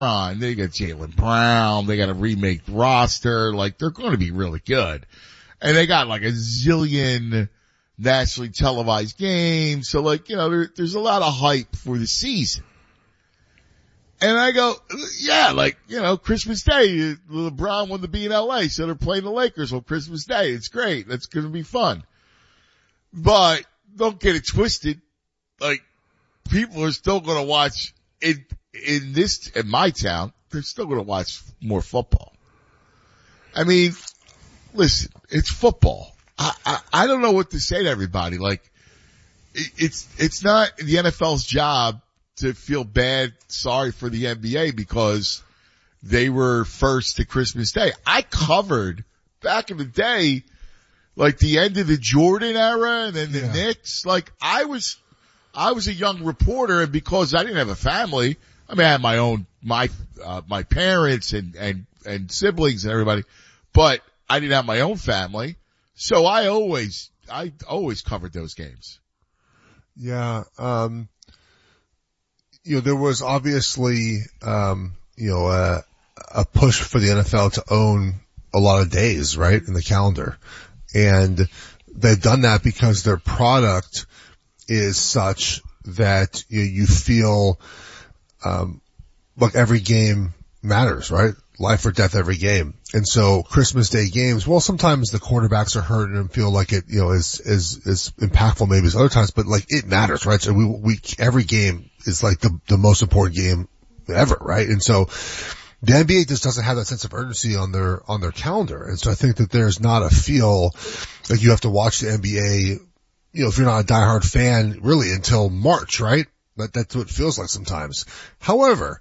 They got Jaylen Brown. They got a remake roster. Like, they're going to be really good. And they got like a zillion nationally televised games. So like, there's a lot of hype for the season. And I go, yeah, like, Christmas Day, LeBron wanted to be in LA, so they're playing the Lakers on Christmas Day. It's great. That's going to be fun. But don't get it twisted. Like, people are still going to watch in my town, they're still going to watch more football. I mean, listen, it's football. I don't know what to say to everybody. Like, it's not the NFL's job to feel sorry for the NBA because they were first to Christmas Day. I covered back in the day, like the end of the Jordan era and then the Knicks. Like I was a young reporter, and because I didn't have a family, I mean, I had my own, my parents and siblings and everybody, but I didn't have my own family. So I always covered those games. Yeah. There was obviously, a push for the NFL to own a lot of days, right, in the calendar. And they've done that because their product is such that you feel, like every game matters, right? Life or death every game. And so Christmas Day games, well, sometimes the quarterbacks are hurt and feel like it, is impactful maybe as other times, but like it matters, right? So every game is like the most important game ever, right? And so the NBA just doesn't have that sense of urgency on their calendar. And so I think that there's not a feel like you have to watch the NBA, if you're not a diehard fan really until March, right? That's what it feels like sometimes. However,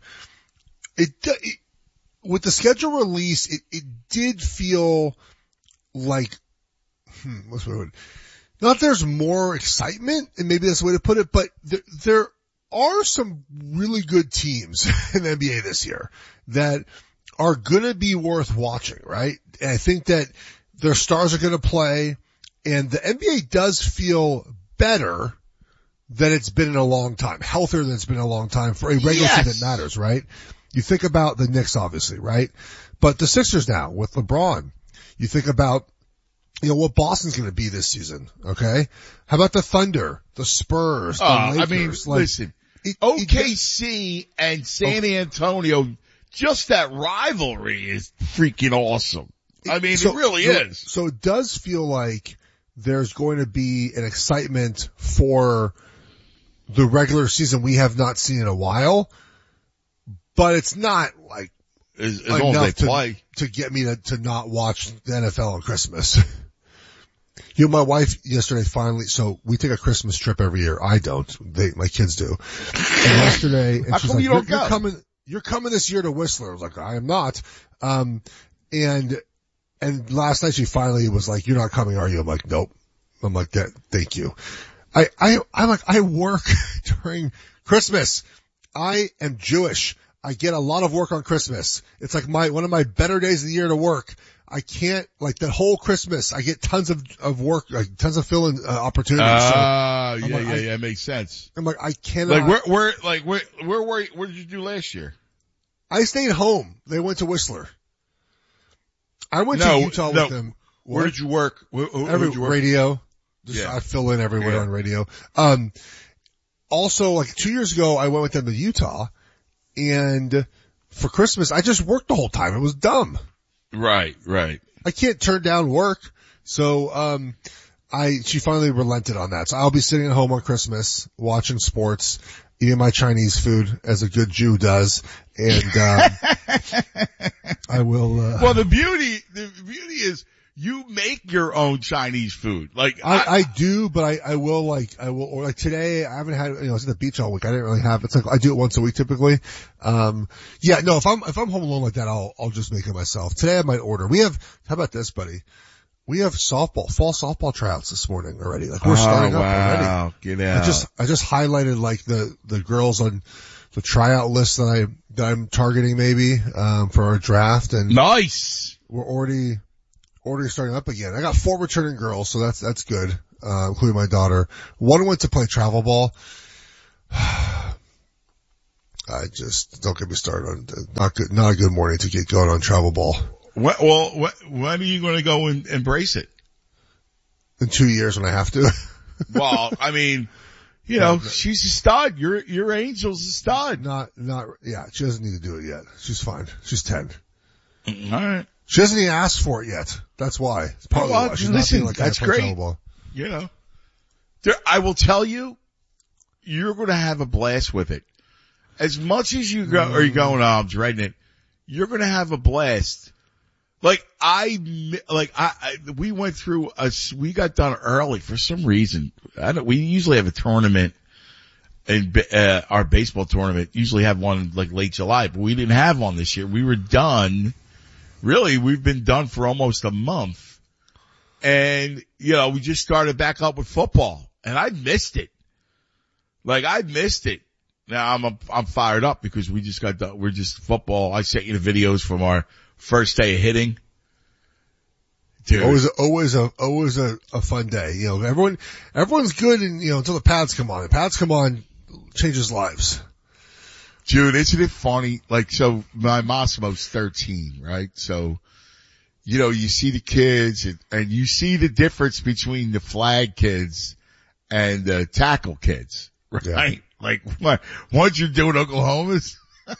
with the schedule release, it did feel like, what's the word? Not there's more excitement, and maybe that's the way to put it, but there are some really good teams in the NBA this year that are gonna be worth watching, right? And I think that their stars are gonna play, and the NBA does feel better than it's been in a long time, healthier than it's been in a long time for a regular season that matters, right? You think about the Knicks, obviously, right? But the Sixers now with LeBron. You think about, what Boston's going to be this season, okay? How about the Thunder, the Spurs, the Lakers? I mean, listen, OKC and San Antonio, just that rivalry is freaking awesome. I mean, it really is. So it does feel like there's going to be an excitement for the regular season we have not seen in a while. But it's not like as long as they play to get me to not watch the NFL on Christmas. My wife yesterday finally, so we take a Christmas trip every year. I don't. My kids do. And yesterday, and she's like, you're coming this year to Whistler. I was like, I am not. And last night she finally was like, you're not coming, are you? I'm like, nope. I'm like, thank you. I'm like, I work during Christmas. I am Jewish. I get a lot of work on Christmas. It's like one of my better days of the year to work. I can't, like the whole Christmas, I get tons of work, like tons of fill-in opportunities. Yeah, it makes sense. I'm like, I cannot. Like where did you do last year? I stayed home. They went to Whistler. I went to Utah with them. Where did you work? Radio. I fill in everywhere on radio. Also, like 2 years ago, I went with them to Utah, and for Christmas, I just worked the whole time. It was dumb. Right. I can't turn down work. So, she finally relented on that. So I'll be sitting at home on Christmas, watching sports, eating my Chinese food as a good Jew does. And, I will, well, the beauty is you make your own Chinese food. Like, I do, but I will, or like today, I haven't had, I was at the beach all week. I didn't really have, it's like, I do it once a week typically. If I'm home alone like that, I'll just make it myself. Today I might order. How about this, buddy? We have fall softball tryouts this morning already. Like we're starting up already. Wow, get out. I just highlighted like the girls on the tryout list that I'm targeting maybe, for our draft, and nice. We're already starting up again. I got 4 returning girls, so that's good, including my daughter. One went to play travel ball. I don't get me started on, not a good morning to get going on travel ball. When are you going to go and embrace it? In 2 years when I have to. Well, I mean, she's a stud. Your Angel's a stud. Yeah, she doesn't need to do it yet. She's fine. She's 10. All right. She hasn't even asked for it yet. That's why. It's probably why. She's listen, not like that's great. I will tell you, you're going to have a blast with it. As much as you go, or you're going, I'm dreading it, you're going to have a blast. We went through we got done early for some reason. We usually have a tournament and, our baseball tournament, usually have one like late July, but we didn't have one this year. We were done. Really, we've been done for almost a month. And, we just started back up with football and I missed it. I missed it. Now I'm fired up because we just got done. We're just football. I sent you the videos from our first day of hitting. Dude. Always a fun day. Everyone's good until the pads come on. The pads come on, changes lives. Dude, isn't it funny? So my Massimo's 13, right? So, you see the kids and you see the difference between the flag kids and the tackle kids, right? Yeah. Once you're doing Oklahoma's,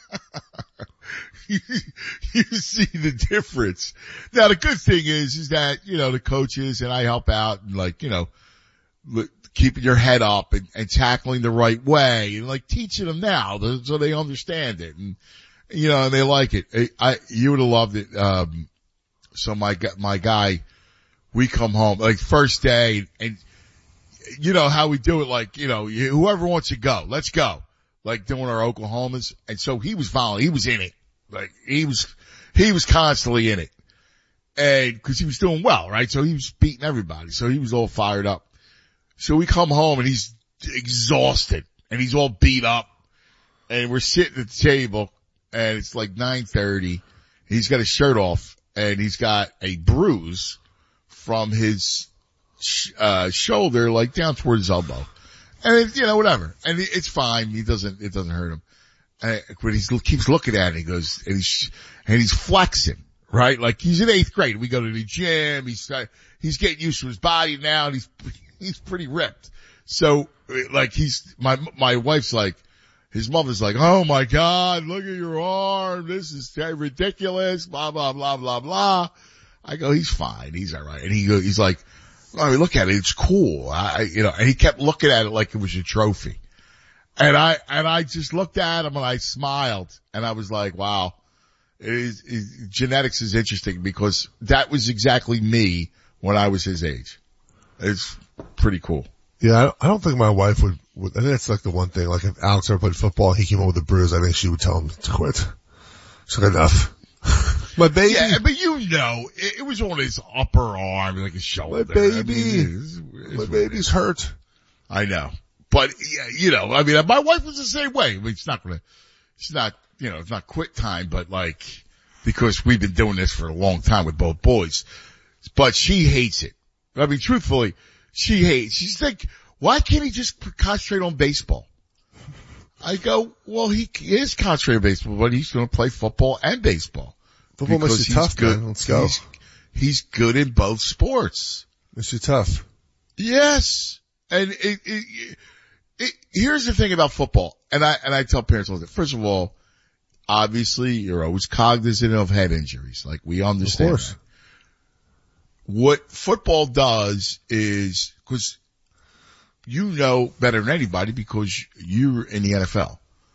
you see the difference. Now the good thing is that, the coaches and I help out and keeping your head up and tackling the right way and teaching them now so they understand it and, and they like it. You would have loved it. So my guy, we come home first day and how we do it, whoever wants to go, let's go. Doing our Oklahomas. And so he was following, he was in it. He was constantly in it. And cause he was doing well, right? So he was beating everybody. So he was all fired up. So we come home and he's exhausted and he's all beat up and we're sitting at the table and it's 9:30. He's got his shirt off and he's got a bruise from his shoulder down toward his elbow. And whatever. And it's fine. It doesn't hurt him. But he keeps looking at it and he goes, and he's flexing, right? He's in 8th grade. We go to the gym. He's getting used to his body now and he's pretty ripped. So my wife's his mother's oh my God, look at your arm. This is ridiculous. Blah, blah, blah, blah, blah. I go, he's fine. He's all right. And he's I mean, look at it. It's cool. And he kept looking at it like it was a trophy. And I just looked at him and I smiled and I was like, wow, genetics is interesting because that was exactly me when I was his age. It's pretty cool. Yeah, I don't think my wife would I think that's the one thing, if Alex ever played football, he came home with a bruise, I think she would tell him to quit. She's enough. My baby. Yeah, but it was on his upper arm, his shoulder. My baby. My baby's hurt. I know. But, my wife was the same way. I mean, it's not, it's not quit time, but because we've been doing this for a long time with both boys. But she hates it. I mean, truthfully, she's why can't he just concentrate on baseball? I go, well, he is concentrating on baseball, but he's going to play football and baseball. Football makes you tough, man. Let's go. He's good in both sports. Makes you tough. Yes. And here's the thing about football, and I tell parents all the time. First of all, obviously you're always cognizant of head injuries. We understand. Of course. That. What football does is, cause better than anybody because you're in the NFL.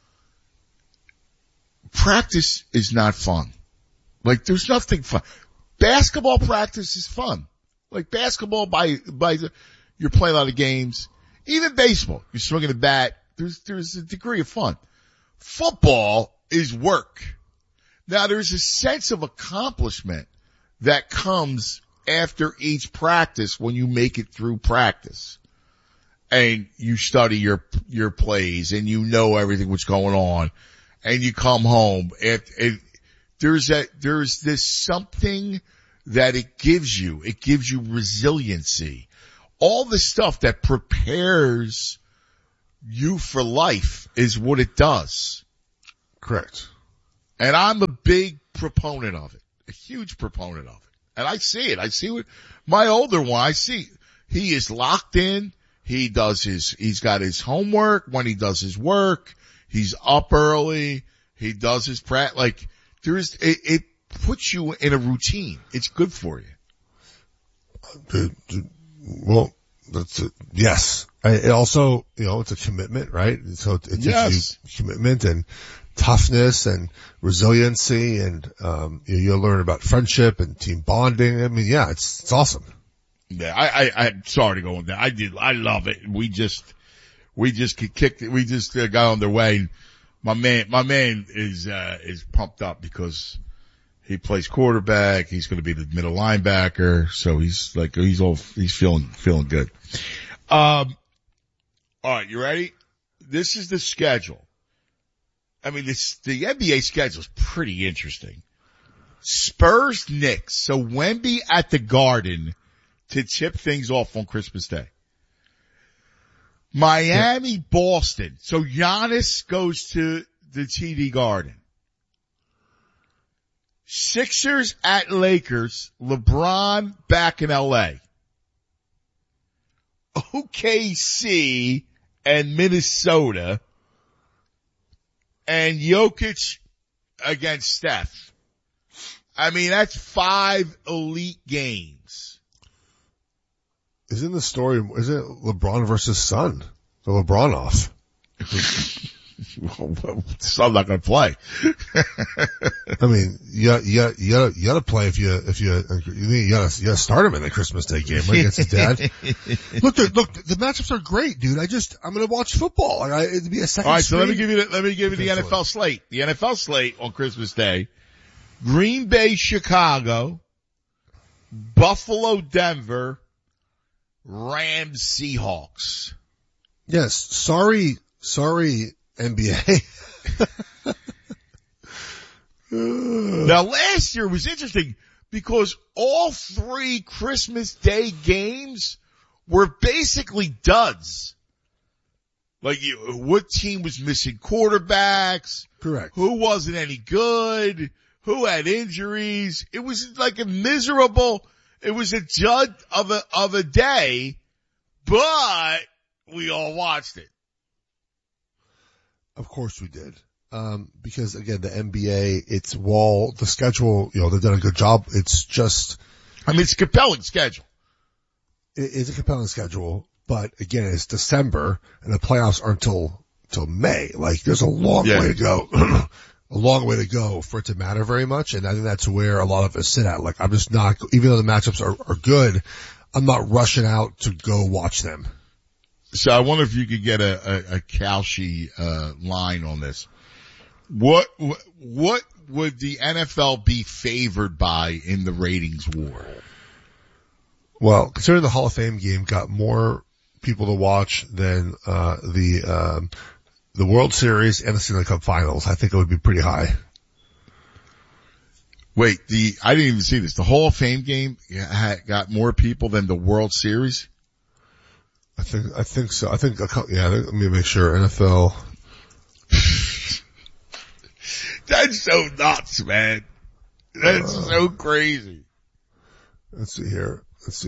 Practice is not fun. There's nothing fun. Basketball practice is fun. Basketball you're playing a lot of games. Even baseball, you're swinging a bat. There's a degree of fun. Football is work. Now there's a sense of accomplishment that comes after each practice when you make it through practice. And you study your plays and everything what's going on and you come home and there's this something that it gives you resiliency. All the stuff that prepares you for life is what it does. Correct. And I'm a big proponent of it. A huge proponent of it. And I see it. I see what my older one, I see. He is locked in. He's got his homework. When he does his work, he's up early. He does his it puts you in a routine. It's good for you. Well, that's it. Yes. It also, it's a commitment, right? So it teaches you commitment and toughness and resiliency, and you'll learn about friendship and team bonding. I mean, yeah, it's awesome. Yeah, I'm sorry to go on that. I love it. We just kicked it. We just got on their way. My man is pumped up because he plays quarterback. He's going to be the middle linebacker. So he's feeling good. All right, you ready? This is the schedule. I mean, the NBA schedule is pretty interesting. Spurs, Knicks. So Wemby at the Garden to tip things off on Christmas Day. Miami, Boston. So Giannis goes to the TD Garden. Sixers at Lakers. LeBron back in LA. OKC and Minnesota. And Jokic against Steph. I mean, that's 5 elite games. Isn't LeBron versus Son? The LeBron off. Son not gonna play. I mean, you gotta play if you gotta start him in the Christmas Day game right, against his dad. Look, the matchups are great, dude. I'm gonna watch football. It'd be a second. All right, so let me give you the NFL slate. The NFL slate on Christmas Day: Green Bay, Chicago, Buffalo, Denver, Rams, Seahawks. Yes, sorry, NBA. Now last year was interesting because all 3 Christmas Day games were basically duds. Like what team was missing quarterbacks? Correct. Who wasn't any good? Who had injuries? It was like it was a jud of a day, but we all watched it. Of course we did. Because again, the NBA, the schedule, they've done a good job. It's just, it's a compelling schedule. It is a compelling schedule, but again, it's December and the playoffs aren't till May. Like there's a long way to go. A long way to go for it to matter very much. And I think that's where a lot of us sit at. Like I'm just not, even though the matchups are good, I'm not rushing out to go watch them. So I wonder if you could get a Kalshi line on this. What would the NFL be favored by in the ratings war? Well, considering the Hall of Fame game got more people to watch than the World Series and the Stanley Cup Finals, I think it would be pretty high. Wait, I didn't even see this. The Hall of Fame game got more people than the World Series? I think so. Let me make sure. NFL. That's so nuts, man. That's so crazy. Let's see here.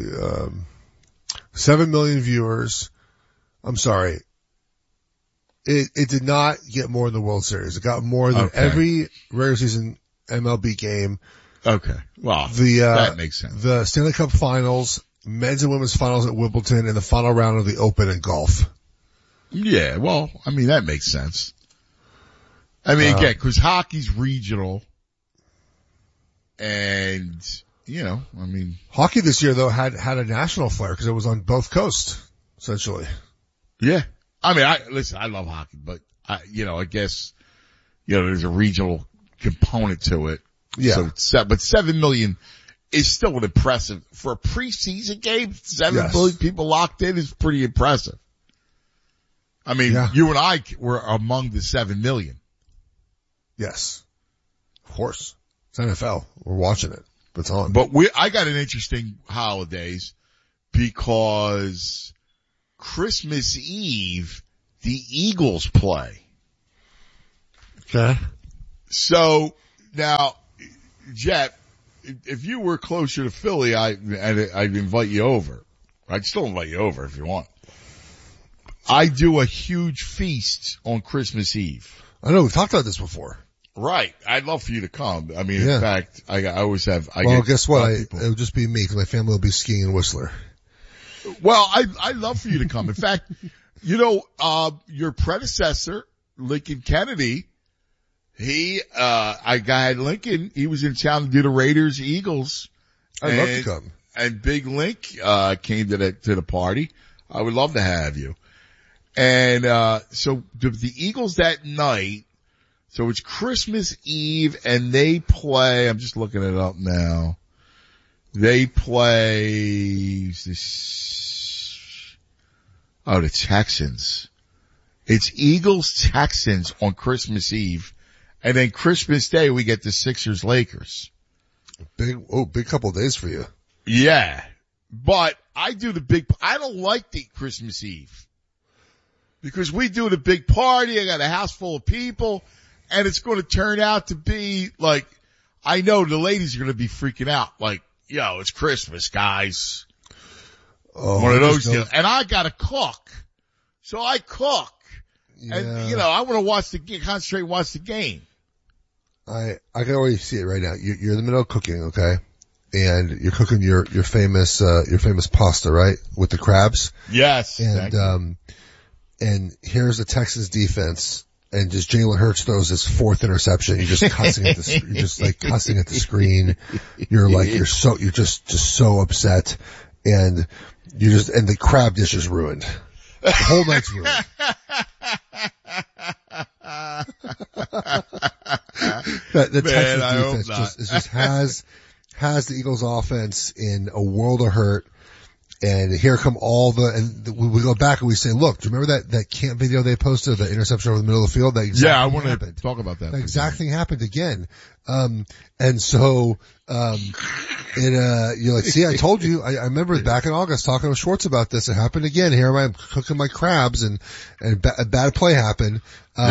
7 million viewers. I'm sorry. It did not get more than the World Series. It got more than every regular season MLB game. Okay. Well, that makes sense. The Stanley Cup Finals, men's and women's finals at Wimbledon, and the final round of the Open in golf. Yeah, well, that makes sense. Again, cause hockey's regional. And, hockey this year though had a national flair because it was on both coasts, essentially. Yeah. Listen, I love hockey, but I guess, there's a regional component to it. Yeah. So, but 7 million is still an impressive, for a preseason game, 7 million people locked in is pretty impressive. You and I were among the 7 million. Yes. Of course. It's NFL. We're watching it. It's on. But I got an interesting holidays because Christmas Eve, the Eagles play. Okay. So now, Jeff, if you were closer to Philly, I'd invite you over. I'd still invite you over if you want. I do a huge feast on Christmas Eve. I know we've talked about this before. Right. I'd love for you to come. I mean, in fact, I always have. Guess what? It would just be me because my family will be skiing in Whistler. Well, I'd love for you to come. In fact, your predecessor, Lincoln Kennedy, I had Lincoln, he was in town to do the Raiders Eagles. I'd love to come. And Big Link, came to the party. I would love to have you. And, so the Eagles that night, so it's Christmas Eve and they play, I'm just looking it up now. They play the Texans. It's Eagles Texans on Christmas Eve. And then Christmas Day we get the Sixers Lakers. Big couple of days for you. Yeah. But I don't like the Christmas Eve. Because we do the big party, I got a house full of people, and it's going to turn out to be like, I know the ladies are going to be freaking out, like, yo, it's Christmas, guys. Oh, one of those deals. And I got to cook. So I cook. Yeah. And, I want to concentrate and watch the game. I can already see it right now. You're in the middle of cooking, okay? And you're cooking your famous pasta, right? With the crabs? Yes. And here's the Texas defense, and just Jalen Hurts throws his fourth interception. You're just cussing at the screen. You're just so upset, and and the crab dish is ruined. The whole night's ruined. the Texas defense has the Eagles offense in a world of hurt. And here come we go back and we say, look, do you remember that camp video they posted, the interception over the middle of the field? I want to talk about that. That exact thing happened again. You're like, see, I told you, I remember back in August talking to Schwartz about this. It happened again. Here I am cooking my crabs and a bad play happened.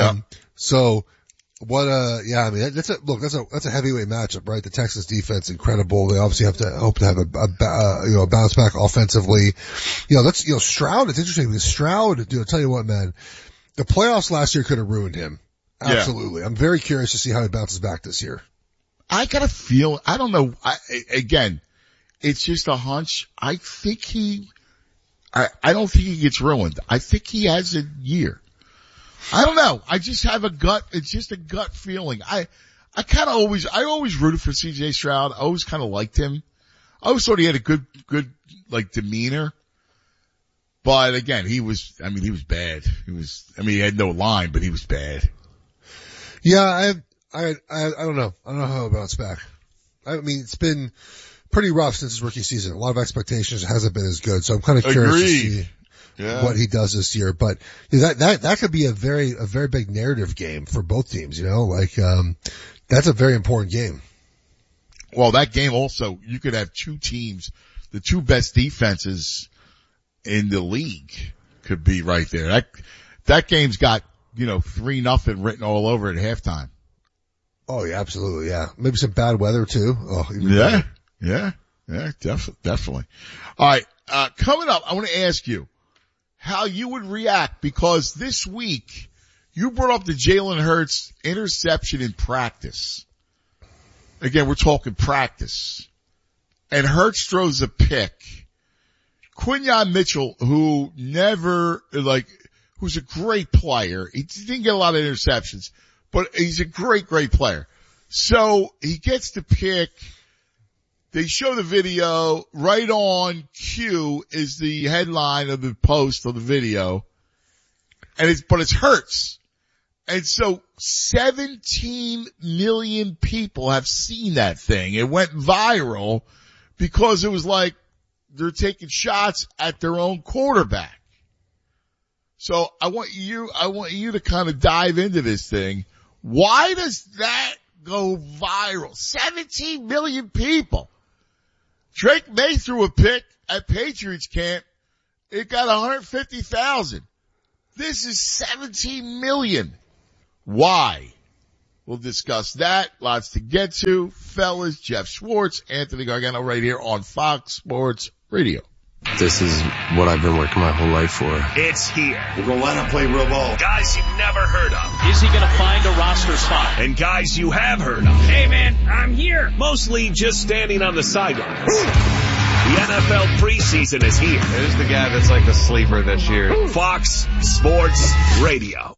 That's a heavyweight matchup, right? The Texas defense, incredible. They obviously hope to have a bounce back offensively. Stroud, it's interesting. Stroud, I'll tell you what, man, the playoffs last year could have ruined him. Absolutely. Yeah. I'm very curious to see how he bounces back this year. I got a feel, I don't know, again, it's just a hunch. I don't think he gets ruined. I think he has a year. I don't know. I just have it's just a gut feeling. I always rooted for CJ Stroud. I always kind of liked him. I always thought he had a good, demeanor. But again, he was bad. He had no line, but he was bad. Yeah, I don't know. I don't know how he'll bounce back. It's been pretty rough since his rookie season. A lot of expectations. It hasn't been as good. So I'm kind of curious to see what he does this year. But that could be a very big narrative game for both teams, that's a very important game. Well, that game also, you could have two teams, the two best defenses in the league could be right there. That game's got, 3-0 written all over it at halftime. Oh yeah, absolutely. Yeah. Maybe some bad weather too. Oh, yeah. Yeah. Yeah. Definitely. All right. Coming up, I want to ask you how you would react because this week you brought up the Jalen Hurts interception in practice. Again, we're talking practice. And Hurts throws a pick. Quinyon Mitchell, who's a great player. He didn't get a lot of interceptions, but he's a great player. So he gets the pick. They show the video. Right on cue is the headline of the post of the video. But it's Hurts. And so 17 million people have seen that thing. It went viral because it was like they're taking shots at their own quarterback. So I want you to kind of dive into this thing. Why does that go viral? 17 million people. Drake May threw a pick at Patriots camp. It got 150,000. This is 17 million. Why? We'll discuss that. Lots to get to. Fellas, Jeff Schwartz, Anthony Gargano right here on Fox Sports Radio. This is what I've been working my whole life for. It's here. We're going to line up, play real ball. Guys you've never heard of. Is he going to find a roster spot? And guys you have heard of. Hey, man, I'm here. Mostly just standing on the sidelines. The NFL preseason is here. Who's the guy that's like a sleeper this year? Fox Sports Radio.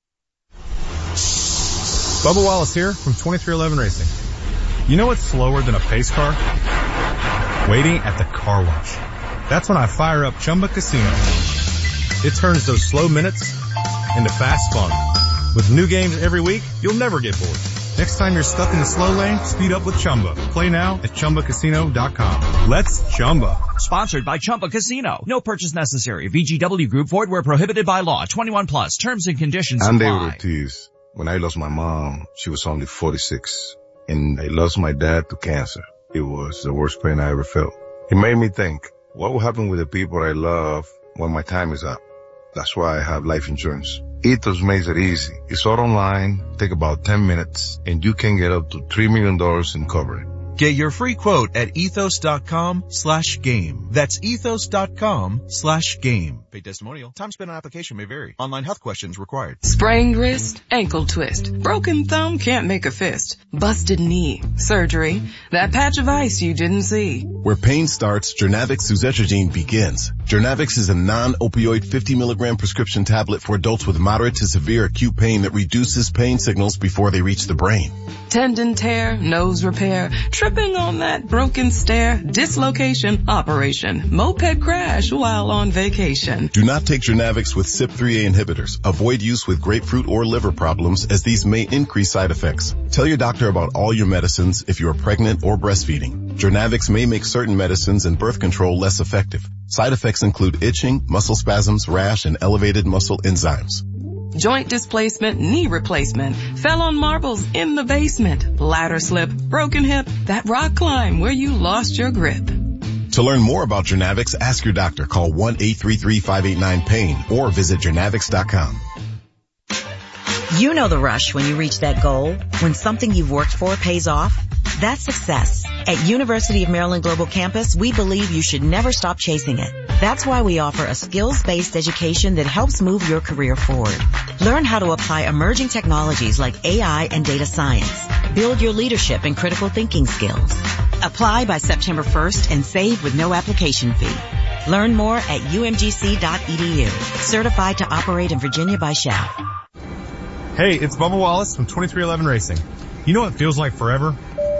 Bubba Wallace here from 2311 Racing. You know what's slower than a pace car? Waiting at the car wash. That's when I fire up Chumba Casino. It turns those slow minutes into fast fun. With new games every week, you'll never get bored. Next time you're stuck in the slow lane, speed up with Chumba. Play now at ChumbaCasino.com. Let's Chumba. Sponsored by Chumba Casino. No purchase necessary. VGW Group. Void where prohibited by law. 21 plus. Terms and conditions apply. I'm David Ortiz. When I lost my mom, she was only 46. And I lost my dad to cancer. It was the worst pain I ever felt. It made me think, what will happen with the people I love when my time is up? That's why I have life insurance. Ethos makes it easy. It's all online, take about 10 minutes, and you can get up to $3 million in coverage. Get your free quote at ethos.com/game. That's ethos.com/game. Paid testimonial. Time spent on application may vary. Online health questions required. Sprained wrist, ankle twist, broken thumb can't make a fist, busted knee, surgery, that patch of ice you didn't see. Where pain starts, Jernavix suzetrigine begins. Jernavix is a non-opioid 50 milligram prescription tablet for adults with moderate to severe acute pain that reduces pain signals before they reach the brain. Tendon tear, nose repair, tripping on that broken stair, dislocation, operation, moped crash while on vacation. Do not take Jernavix with CYP3A inhibitors. Avoid use with grapefruit or liver problems as these may increase side effects. Tell your doctor about all your medicines if you are pregnant or breastfeeding. Jernavix may make certain medicines and birth control less effective. Side effects include itching, muscle spasms, rash, and elevated muscle enzymes. Joint displacement, knee replacement, fell on marbles in the basement, ladder slip, broken hip, that rock climb where you lost your grip. To learn more about Jernavix, ask your doctor. Call 1-833-589-PAIN or visit Jernavix.com. You know the rush when you reach that goal, when something you've worked for pays off. That's success. At University of Maryland Global Campus, we believe you should never stop chasing it. That's why we offer a skills-based education that helps move your career forward. Learn how to apply emerging technologies like AI and data science. Build your leadership and critical thinking skills. Apply by September 1st and save with no application fee. Learn more at umgc.edu. Certified to operate in Virginia by SHAP. Hey, it's Bubba Wallace from 2311 Racing. You know what it feels like forever?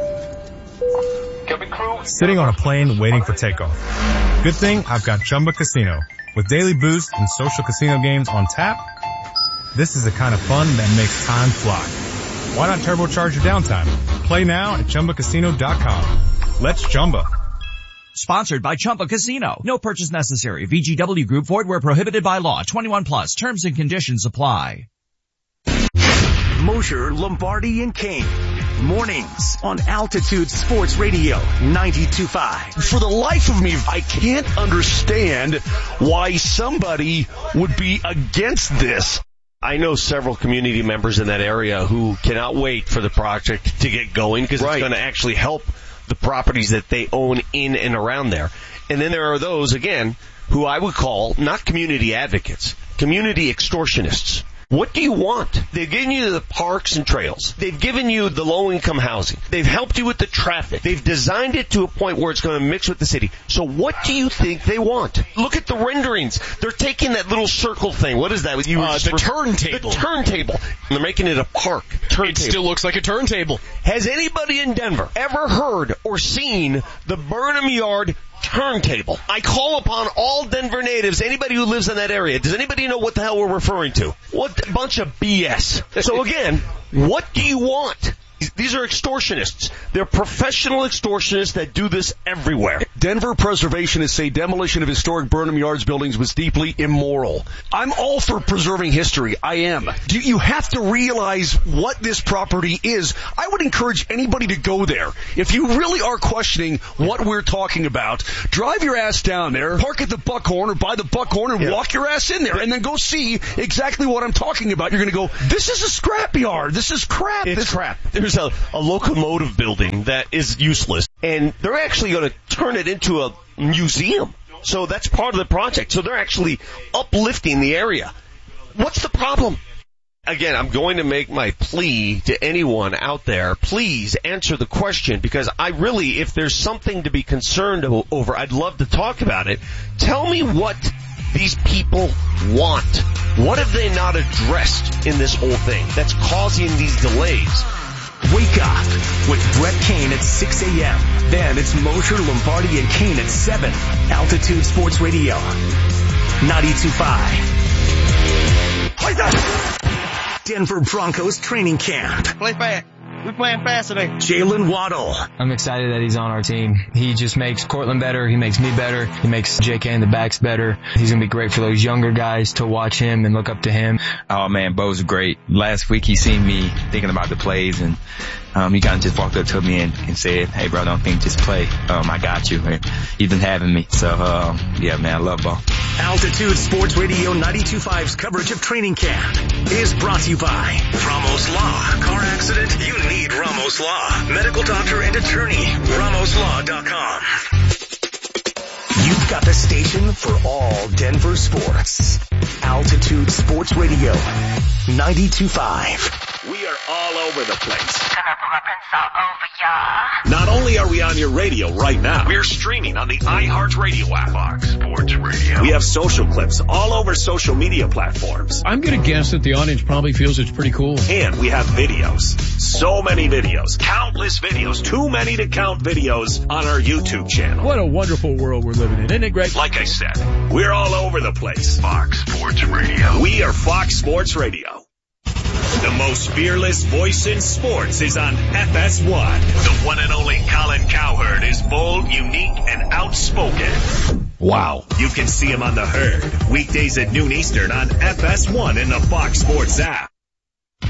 Sitting on a plane waiting for takeoff. Good thing I've got Chumba Casino. With daily boosts and social casino games on tap, this is the kind of fun that makes time fly. Why not turbocharge your downtime? Play now at ChumbaCasino.com. Let's Chumba. Sponsored by Chumba Casino. No purchase necessary. VGW Group. Void where prohibited by law. 21 plus. Terms and conditions apply. Mosher, Lombardi, and Kane. Mornings on Altitude Sports Radio 92.5. For the life of me, I can't understand why somebody would be against this. I know several community members in that area who cannot wait for the project to get going because it's going to actually help the properties that they own in and around there. And then there are those, again, who I would call not community advocates, community extortionists. What do you want? They've given you the parks and trails. They've given you the low-income housing. They've helped you with the traffic. They've designed it to a point where it's going to mix with the city. So what do you think they want? Look at the renderings. They're taking that little circle thing. What is that? The turntable. The turntable. And they're making it a park. It still looks like a turntable. Has anybody in Denver ever heard or seen the Burnham Yard turntable? I call upon all Denver natives, anybody who lives in that area. Does anybody know what the hell we're referring to? What a bunch of BS. So again, what do you want? These are extortionists. They're professional extortionists that do this everywhere. Denver preservationists say demolition of historic Burnham Yards buildings was deeply immoral. I'm all for preserving history. I am. You have to realize what this property is. I would encourage anybody to go there. If you really are questioning what we're talking about, drive your ass down there, park at the Buckhorn or by the Buckhorn and walk your ass in there and then go see exactly what I'm talking about. You're going to go, this is a scrapyard. This is crap. It's crap. There's a locomotive building that is useless, and they're actually going to turn it into a museum. So that's part of the project. So they're actually uplifting the area. What's the problem? Again, I'm going to make my plea to anyone out there. Please answer the question, because I really, if there's something to be concerned over, I'd love to talk about it. Tell me what these people want. What have they not addressed in this whole thing that's causing these delays? Wake up with Brett Kane at 6 a.m. Then it's Mosher, Lombardi, and Kane at 7. Altitude Sports Radio, 92.5. Denver Broncos training camp. Play fast. We're playing fast today. Jalen Waddle. I'm excited that he's on our team. He just makes Cortland better. He makes me better. He makes JK and the backs better. He's going to be great for those younger guys to watch him and look up to him. Oh man, Bo's great. Last week he seen me thinking about the plays, and he kind of just walked up to me and said, hey bro, don't think, just play. I got you. He's been having me. So, yeah man, I love Bo. Altitude Sports Radio 92.5's coverage of training camp is brought to you by Ramos Law. Car accident? You need Ramos Law. Medical doctor and attorney. RamosLaw.com. You've got the station for all Denver sports. Altitude Sports Radio 92.5. We are all over the place. Not only are we on your radio right now, we're streaming on the iHeartRadio app. Fox Sports Radio. We have social clips all over social media platforms. I'm going to guess that the audience probably feels it's pretty cool. And we have videos. So many videos. Countless videos. Too many to count videos on our YouTube channel. What a wonderful world we're living in. Isn't it great? Like I said, we're all over the place. Fox Sports Radio. We are Fox Sports Radio. The most fearless voice in sports is on FS1. The one and only Colin Cowherd is bold, unique, and outspoken. Wow. You can see him on The Herd, weekdays at noon Eastern on FS1 in the Fox Sports app.